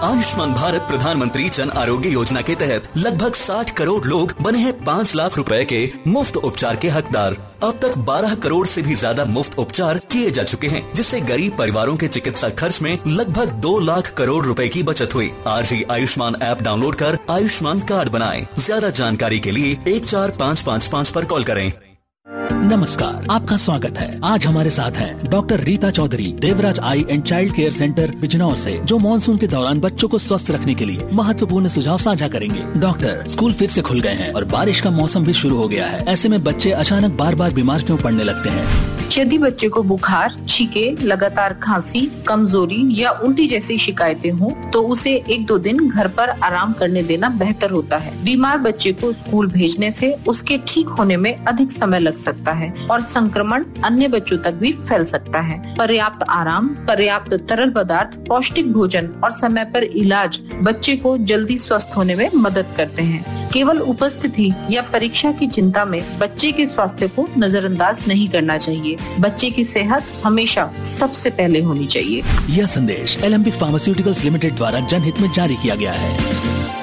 आयुष्मान भारत प्रधानमंत्री जन आरोग्य योजना के तहत लगभग 60 करोड़ लोग बने हैं 5 लाख रुपए के मुफ्त उपचार के हकदार। अब तक 12 करोड़ से भी ज्यादा मुफ्त उपचार किए जा चुके हैं, जिससे गरीब परिवारों के चिकित्सा खर्च में लगभग 2 लाख करोड़ रुपए की बचत हुई। आज ही आयुष्मान ऐप डाउनलोड कर आयुष्मान कार्ड बनाएं। ज्यादा जानकारी के लिए 14555 पर कॉल करें। नमस्कार, आपका स्वागत है। आज हमारे साथ हैं doctor Rita Chaudhary, Devraj I and child care centre Bijnor से, जो मानसून के दौरान बच्चों को स्वस्थ रखने के लिए महत्वपूर्ण सुझाव साझा करेंगे। डॉक्टर, स्कूल फिर से खुल गए हैं और बारिश का मौसम भी शुरू हो गया है। ऐसे में बच्चे अचानक बार बार बीमार क्यों पड़ने लगते हैं? यदि बच्चे को बुखार, छींके, लगातार खांसी, कमजोरी या उल्टी जैसी शिकायतें हों, तो उसे 1-2 दिन घर पर आराम करने देना बेहतर होता है। बीमार बच्चे को स्कूल भेजने से उसके ठीक होने में अधिक समय लग सकता है और संक्रमण अन्य बच्चों तक भी फैल सकता है। पर्याप्त आराम, पर्याप्त तरल पदार्थ, पौष्टिक भोजन और समय पर इलाज बच्चे को जल्दी स्वस्थ होने में मदद करते हैं। केवल उपस्थिति या परीक्षा की चिंता में बच्चे के स्वास्थ्य को नजरअंदाज नहीं करना चाहिए। बच्चे की सेहत हमेशा सबसे पहले होनी चाहिए। यह संदेश एलेंबिक फार्मास्यूटिकल्स लिमिटेड द्वारा जनहित में जारी किया गया है।